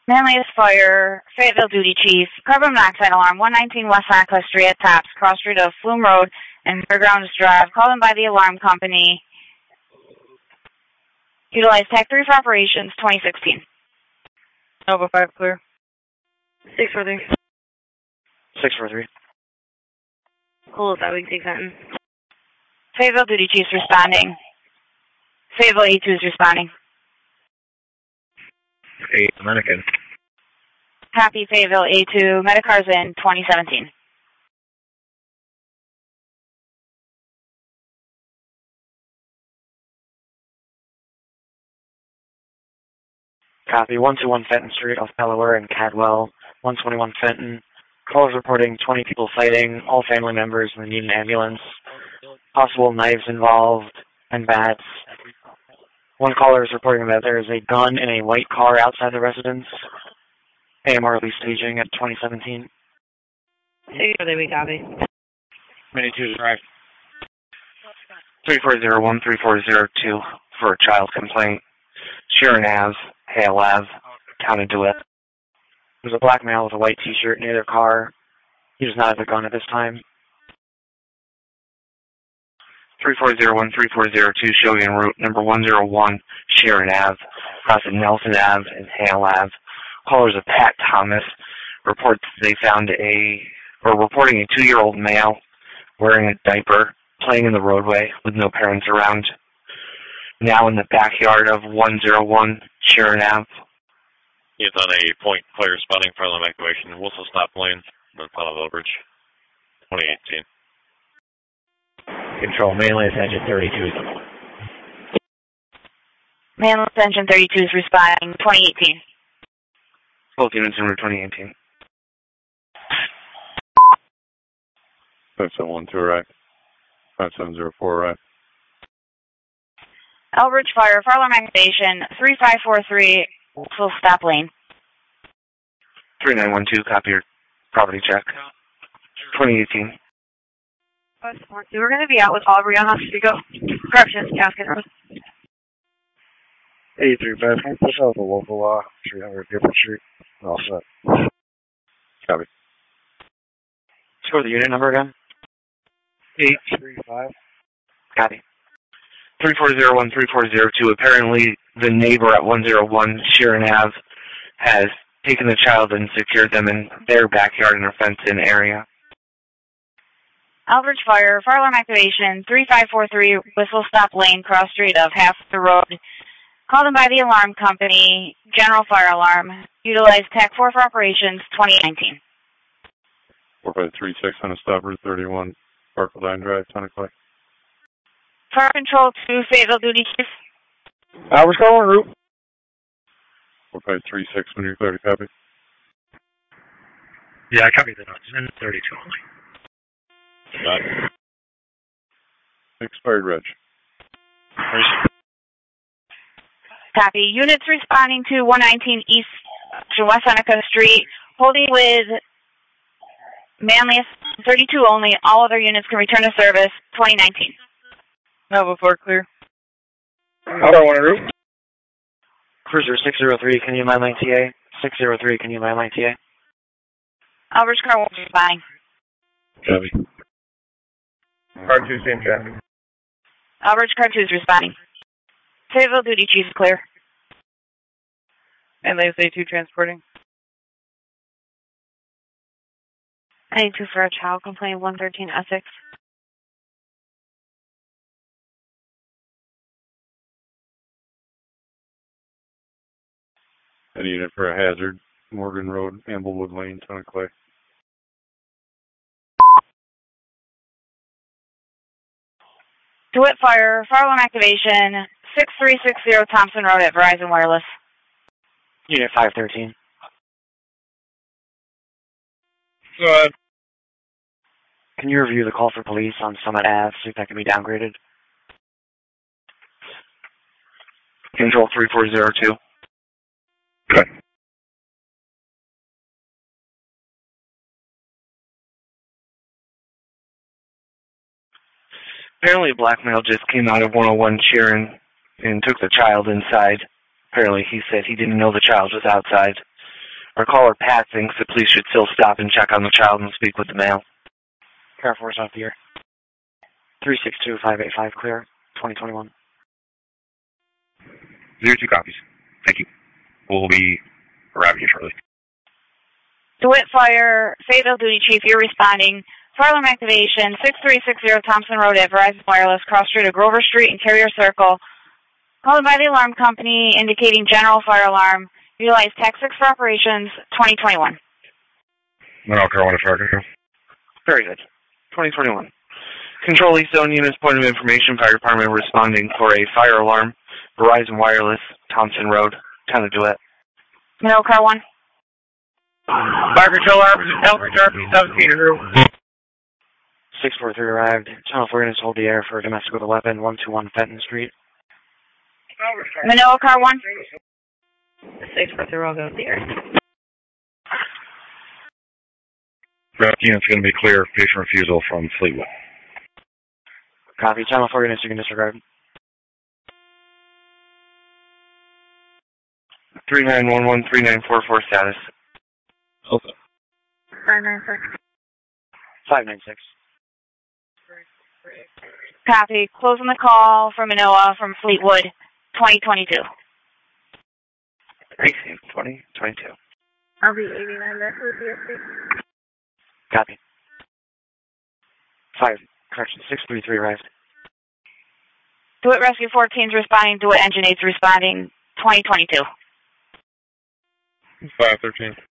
Manlius Fire, Fayetteville Duty Chief, carbon monoxide alarm, 119 West Santa Street at Tops, cross street of Flume Road and Fairgrounds Drive. Called in by the alarm company. Utilize TAC 3 for operations, 2016. Nova 5 clear. 643. 643. Hold that, we can take Fenton. Fayetteville Duty Chief's responding. Fayetteville A2 is responding. Hey, Dominican. Copy, Fayetteville A2. Medicars in 2017. Copy, 121 Fenton Street off Delaware and Cadwell, 121 Fenton. Callers reporting 20 people fighting, all family members, and they need an ambulance. Possible knives involved and bats. One caller is reporting that there is a gun in a white car outside the residence. AMR release staging at 2017. 643, we copy. Mini 2 drive. 3401, 3402 for a child complaint. Sharon Ave, Hale Ave, County DeWitt. There's a black male with a white t-shirt near their car. He does not have a gun at this time. 3401, 3402 showing route number 101, Sharon Ave, crossing Nelson Ave and Hale Ave. Callers of Pat Thomas reports they found reporting a 2-year-old male wearing a diaper, playing in the roadway with no parents around. Now in the backyard of 101 Sharon Ave. He is on a point player spotting for the evacuation. Whistle stop lane in front of Elbridge, 2018. Control, Manlius Engine 32. Manlius Engine 32 is responding, 2018. Both units in route 2018. 5712 arrive. 5704 arrive. Elbridge Fire, fire alarm activation, 3543, full stop lane. 3912, copy your property check. 2018. We're going to be out with Aubrey on Oswego. Corrections, Casket Road. 835, push out the local law, 300 Gilbert Street. All set. Copy. Let's go with the unit number again. 835. Copy. 3401, 3402. Apparently, the neighbor at 101 Sharon Ave has taken the child and secured them in their backyard in a fenced-in area. Elbridge Fire, fire alarm activation, 3543, whistle stop lane, cross street of half the road. Called in by the alarm company, General Fire Alarm. Utilize TAC 4 for operations, 2019. 4536 on a stop route 31, Parkville Line Drive, Tonaclay. Fire Control to Fayetteville Duty Chief. We're calling route. 4536, when you're clear to copy. Yeah, I copy the notes. In 32 only. Got it. Expired reg. Copy. Units responding to 119 East to West Seneca Street, holding with Manlius 32 only. All other units can return to service, 2019. Nova 4 clear. Auto 1 route. Cruiser 603, can you landline TA? 603, can you landline TA? Elbridge Car 1 responding. Copy. Car 2, same traffic. Elbridge Car 2 is responding. Fayetteville Duty Chief is clear. Manlius A2 transporting. I need 2 for a child complaint, 113 Essex. Any unit for a hazard, Morgan Road, Amblewood Lane, Tonaclay. DeWitt Fire, fire alarm activation, 6360 Thompson Road at Verizon Wireless. Unit 513. Go ahead. Can you review the call for police on Summit Ave, see if that can be downgraded? Control 3402. Okay. Apparently a black male just came out of 101 Sharon and took the child inside. Apparently he said he didn't know the child was outside. Our caller, Pat, thinks the police should still stop and check on the child and speak with the male. Car 4 is off the air. 362-585 clear, 2021. 02 copies. Thank you. We'll be arriving you shortly. DeWitt Fire, Fayetteville Duty Chief, you're responding. Fire alarm activation, 6360 Thompson Road at Verizon Wireless, cross street of Grover Street and Carrier Circle. Called by the alarm company indicating general fire alarm. Utilize Tech 6 for operations, 2021. Monroe Car 1 to fire control. Very good. 2021. Control East Zone units, point of information, fire department responding for a fire alarm. Verizon Wireless, Thompson Road, town of DeWitt. Middle Car 1. Fire control officer, Delta Sharpie, 17 group. 643 arrived. Channel 4 units hold the air for domestic with a weapon, 121 Fenton Street. Manila Car 1. 643 will go there. Route unit's going to be clear. Patient refusal from Fleetwood. Copy. Channel 4 units, you can disregard. 3911-3944 status. Okay. 596. 596. Copy. Closing the call from Manoa from Fleetwood, 2022. 2022. I'll be 89 left with PSC. Copy. 633 arrived. DeWitt Rescue 14's responding. DeWitt Engine 8's responding, 2022. 513.